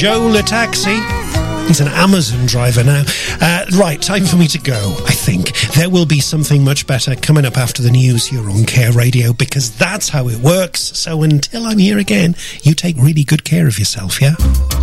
Joe Lataxi. He's an Amazon driver now. Right, time for me to go, I think. There will be something much better coming up after the news here on Care Radio, because that's how it works. So until I'm here again, you take really good care of yourself, yeah?